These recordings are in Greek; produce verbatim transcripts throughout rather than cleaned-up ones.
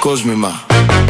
κόσμημα.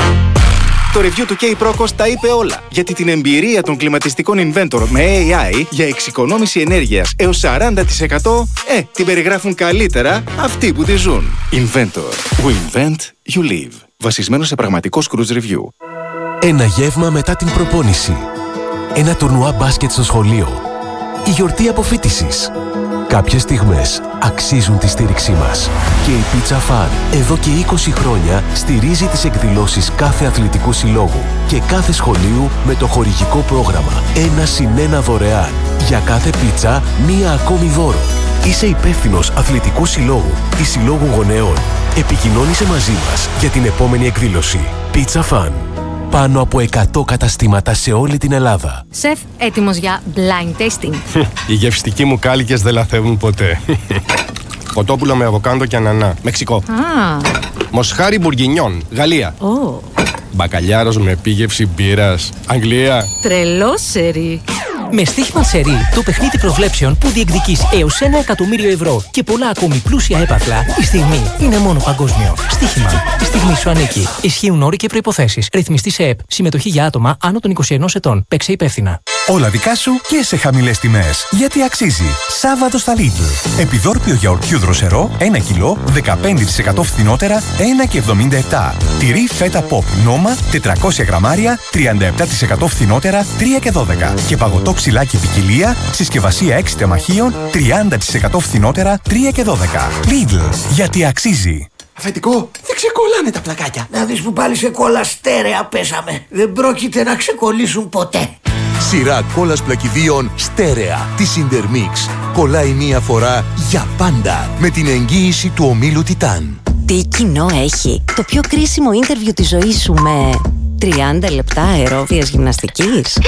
Το review του K-Procos τα είπε όλα, γιατί την εμπειρία των κλιματιστικών Inventor με έι άι για εξοικονόμηση ενέργειας έως σαράντα τοις εκατό ε, την περιγράφουν καλύτερα αυτοί που τη ζουν. Inventor. We invent, you live. Βασισμένο σε πραγματικό Cruise Review. Ένα γεύμα μετά την προπόνηση. Ένα τουρνουά μπάσκετ στο σχολείο. Η γιορτή αποφοίτησης. Κάποιες στιγμές αξίζουν τη στήριξή μας. Και η Pizza Fun εδώ και είκοσι χρόνια στηρίζει τις εκδηλώσεις κάθε αθλητικού συλλόγου και κάθε σχολείου με το χορηγικό πρόγραμμα ένα συν ένα δωρεάν. Για κάθε πίτσα, μία ακόμη δώρο. Είσαι υπεύθυνος αθλητικού συλλόγου ή συλλόγου γονέων. Επικοινώνησε μαζί μας για την επόμενη εκδήλωση. Pizza Fun. Πάνω από εκατό καταστήματα σε όλη την Ελλάδα. Σεφ, έτοιμος για blind tasting. Οι γευστικοί μου κάλικες δεν λαθεύουν ποτέ. Κοτόπουλο με αβοκάντο και ανανά. Μεξικό. Ah. Μοσχάρι μπουργκινιόν. Γαλλία. Oh. Μπακαλιάρος με επίγευση μπύρας. Αγγλία. Τρελό σερί. Με στοίχημα σερί, το παιχνίδι προβλέψεων που διεκδικείς έως ένα εκατομμύριο ευρώ και πολλά ακόμη πλούσια έπαθλα, η στιγμή είναι μόνο παγκόσμιο. Στοίχημα. Η στιγμή σου ανήκει. Ισχύουν όροι και προϋποθέσεις. Ρυθμιστή σε ΕΠ. Συμμετοχή για άτομα άνω των είκοσι ενός ετών. Παίξε υπεύθυνα. Όλα δικά σου και σε χαμηλές τιμές. Γιατί αξίζει. Σάββατο στα Lidl. Επιδόρπιο γιαουρτιού δροσερό ένα κιλό, δεκαπέντε τοις εκατό φθηνότερα, ένα και εβδομήντα επτά. Τυρί φέτα pop νόμα, τετρακόσια γραμμάρια, τριάντα επτά τοις εκατό φθηνότερα, τρία και δώδεκα. Και παγωτό ξυλάκι ποικιλία, συσκευασία έξι τεμαχίων, τριάντα τοις εκατό φθηνότερα, τρία και δώδεκα. Lidl. Γιατί αξίζει. Αφεντικό, δεν ξεκολλάνε τα πλακάκια. Να δεις που πάλι σε κόλλα στέρεα πέσαμε. Δεν πρόκειται να ξεκολλήσουν ποτέ. Σειρά κόλλας πλακιδίων στέρεα της Intermix. Κολλάει μία φορά για πάντα με την εγγύηση του ομίλου Τιτάν. Τι κοινό έχει το πιο κρίσιμο ίντερβιου της ζωής σου με τριάντα λεπτά αερόβιας γυμναστικής?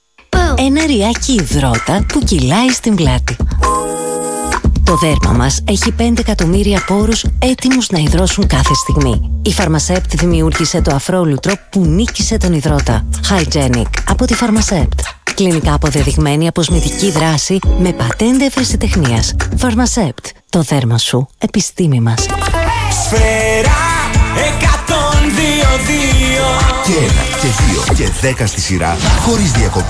Ένα ριάκι υδρότα που κυλάει στην πλάτη. Το δέρμα μας έχει πέντε εκατομμύρια πόρους έτοιμους να υδρώσουν κάθε στιγμή. Η Pharmacept δημιούργησε το αφρόλουτρο που νίκησε τον υδρότα. Hygienic από τη Pharmacept. Κλινικά αποδεδειγμένη αποσμητική δράση με πατέντε ευρεσιτεχνίας. Pharmacept. Το δέρμα σου, επιστήμη μας. Σφαίρα εκατόν δύο δύο. Και ένα και δύο και δέκα στη σειρά χωρίς διακοπή.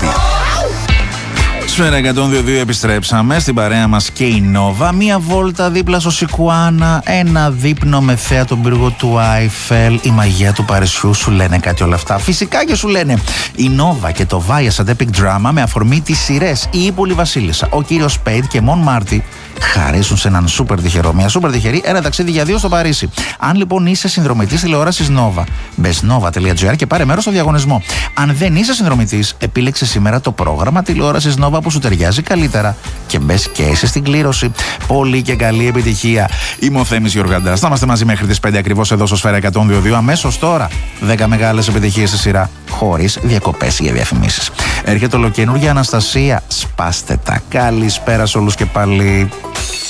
Σφαίρα εκατόν δύο δύο επιστρέψαμε στην παρέα μας και η Νόβα. Μία βόλτα δίπλα στο Σικουάνα, ένα δείπνο με θέα τον πύργο του Άιφελ, η μαγεία του Παρισιού. Σου λένε κάτι όλα αυτά? Φυσικά και σου λένε. Η Νόβα και το Vaias at Epic Drama με αφορμή τις σειρές Η Ύπουλη Βασίλισσα, Ο Κύριος Σπέιντ και Μον Μάρτι χαρίσουν σε έναν σούπερ τυχερό, μια σούπερ τυχερή, ένα ταξίδι για δύο στο Παρίσι. Αν λοιπόν είσαι συνδρομητής τηλεόρασης Νόβα, μπες νόβα τελεία τζι άρ και πάρε μέρος στο διαγωνισμό. Αν δεν είσαι συνδρομητής, επίλεξε σήμερα το πρόγραμμα τηλεόρασης Νόβα που σου ταιριάζει καλύτερα και μπες και είσαι στην κλήρωση. Πολύ και καλή επιτυχία. Είμαι ο Θέμης Γιοργαντάς. Θα είμαστε μαζί μέχρι τις πέντε ακριβώς εδώ στο Σφαίρα εκατόν δύο δύο. Αμέσως τώρα δέκα μεγάλες επιτυχίες στη σειρά, χωρίς διακοπές για διαφημίσεις. Έρχεται ολοκαινούργια Αναστασία. Σπάστε τα. Καλησπέρα σε όλους και πάλι.